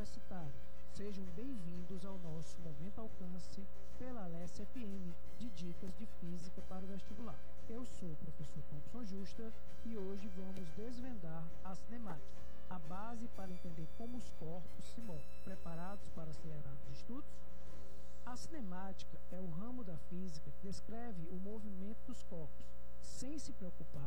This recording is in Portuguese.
universitário. Sejam bem-vindos ao nosso Momento Alcance pela Alesse FM de dicas de física para o vestibular. Eu sou o professor Thompson Justa e hoje vamos desvendar a cinemática, a base para entender como os corpos se movem. Preparados para acelerar os estudos? A cinemática é o ramo da física que descreve o movimento dos corpos, sem se preocupar